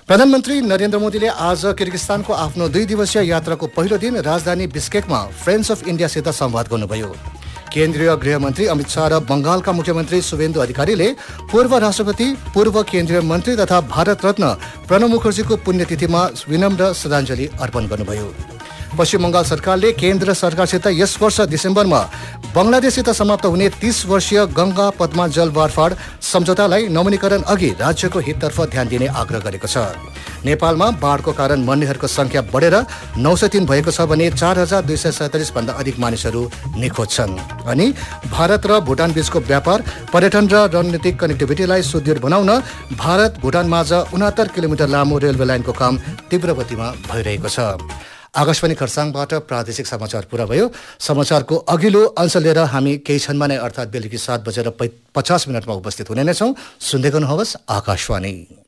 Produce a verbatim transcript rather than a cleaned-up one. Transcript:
प्रधानमन्त्री नरेन्द्र मोदीले आज किर्गिस्तानको आफ्नो दुई दिवसीय यात्राको पहिलो दिन राजधानी बिस्केकमा फ्रेन्ड्स अफ इन्डियासित संवाद गर्नुभयो। केन्द्रीय गृहमन्त्री अमित शाह र बङ्गालका मुख्यमन्त्री शुभेन्दु अधिकारीले पूर्व राष्ट्रपति, पूर्व केन्द्रीय मन्त्री तथा भारत रत्न प्रणब मुखर्जीको पुण्यतिथिमा विनम्र श्रद्धाञ्जली अर्पण गर्नुभयो। पश्चिम बङ्गाल सरकारले केन्द्र सरकारसित यस वर्ष डिसेम्बरमा बङ्गलादेशसित समाप्त हुने तीस वर्षीय गङ्गा पद्मा जल वारफाड सम्झौतालाई नवीनीकरण अघि राज्यको हिततर्फ ध्यान दिने आग्रह गरेको छ। नेपालमा बाढको कारण मर्नेहरूको संख्या बढेर नौ सय तीन भएको छ भने चार हजार दुई सय सैंतालिस भन्दा अधिक मानिसहरू निखोज छन्। अनि भारत र भुटान बीचको व्यापार, पर्यटन र रणनीतिक कनेक्टिभिटीलाई सुदृढ बनाउन भारत भुटान माझ उनात्तर किलोमिटर लामो रेलवे लाइनको काम तीव्र गतिमा भइरहेको छ। आकाशवाणी खरसाङबाट प्रादेशिक समाचार पूरा भयो। समाचारको अघिल्लो अंश लिएर हामी केही क्षणमा नै अर्थात् बेलुकी सात बजेर पचास मिनटमा उपस्थित हुने नै छौँ। सुन्दै गर्नुहोस् आकाशवाणी।